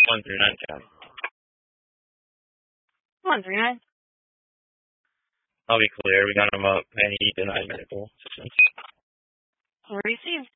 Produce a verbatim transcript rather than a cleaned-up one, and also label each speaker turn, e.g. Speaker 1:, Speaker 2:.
Speaker 1: one three nine county.
Speaker 2: one three nine.
Speaker 1: I'll be clear. We got him up, and he denied medical assistance.
Speaker 2: Received.